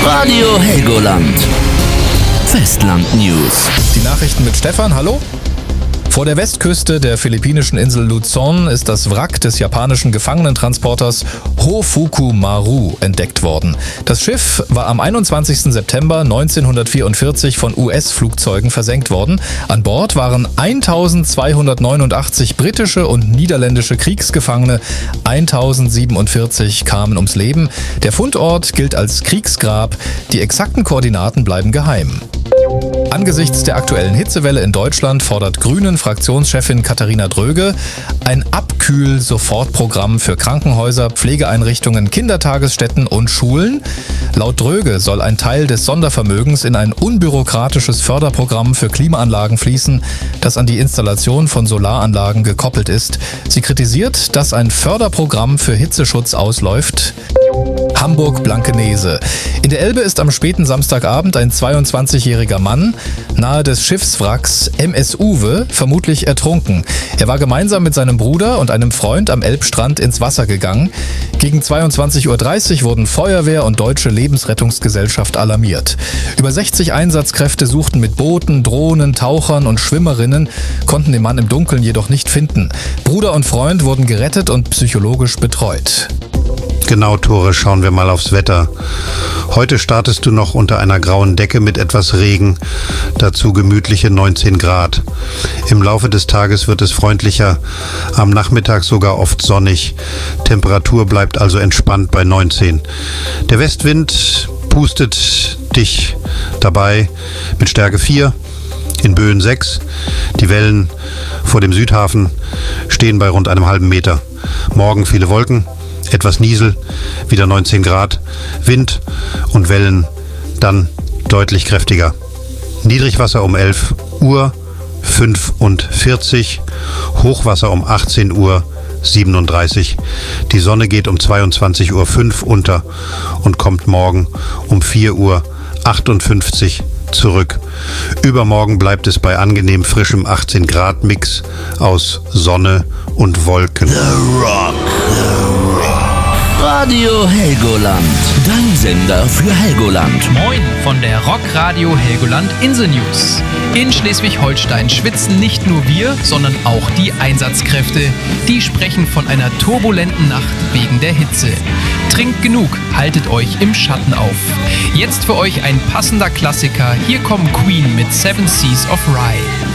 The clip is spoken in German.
Radio Helgoland. Festland News. Die Nachrichten mit Stefan, hallo? Vor der Westküste der philippinischen Insel Luzon ist das Wrack des japanischen Gefangenentransporters Hofuku Maru entdeckt worden. Das Schiff war am 21. September 1944 von US-Flugzeugen versenkt worden. An Bord waren 1289 britische und niederländische Kriegsgefangene. 1047 kamen ums Leben. Der Fundort gilt als Kriegsgrab. Die exakten Koordinaten bleiben geheim. Angesichts der aktuellen Hitzewelle in Deutschland fordert Grünen-Fraktionschefin Katharina Dröge ein Abkühl-Sofortprogramm für Krankenhäuser, Pflegeeinrichtungen, Kindertagesstätten und Schulen. Laut Dröge soll ein Teil des Sondervermögens in ein unbürokratisches Förderprogramm für Klimaanlagen fließen, das an die Installation von Solaranlagen gekoppelt ist. Sie kritisiert, dass ein Förderprogramm für Hitzeschutz ausläuft. Hamburg-Blankenese. In der Elbe ist am späten Samstagabend ein 22-jähriger Mann nahe des Schiffswracks MS Uwe vermutlich ertrunken. Er war gemeinsam mit seinem Bruder und einem Freund am Elbstrand ins Wasser gegangen. Gegen 22:30 Uhr wurden Feuerwehr und Deutsche Lebensrettungsgesellschaft alarmiert. Über 60 Einsatzkräfte suchten mit Booten, Drohnen, Tauchern und Schwimmerinnen, konnten den Mann im Dunkeln jedoch nicht finden. Bruder und Freund wurden gerettet und psychologisch betreut. Genau, Tore, schauen wir mal aufs Wetter. Heute startest du noch unter einer grauen Decke mit etwas Regen, dazu gemütliche 19 Grad. Im Laufe des Tages wird es freundlicher, am Nachmittag sogar oft sonnig. Temperatur bleibt also entspannt bei 19. Der Westwind pustet dich dabei mit Stärke 4, in Böen 6. Die Wellen vor dem Südhafen stehen bei rund einem halben Meter. Morgen viele Wolken. Etwas Niesel, wieder 19 Grad, Wind und Wellen dann deutlich kräftiger. Niedrigwasser um 11 Uhr 45, Hochwasser um 18 Uhr 37. Die Sonne geht um 22:05 Uhr unter und kommt morgen um 4 Uhr 58 zurück. Übermorgen bleibt es bei angenehm frischem 18 Grad Mix aus Sonne und Wolken. The Rock. Radio Helgoland. Dein Sender für Helgoland. Moin von der Rockradio Helgoland Insel News. In Schleswig-Holstein schwitzen nicht nur wir, sondern auch die Einsatzkräfte. Die sprechen von einer turbulenten Nacht wegen der Hitze. Trinkt genug, haltet euch im Schatten auf. Jetzt für euch ein passender Klassiker. Hier kommen Queen mit Seven Seas of Rye.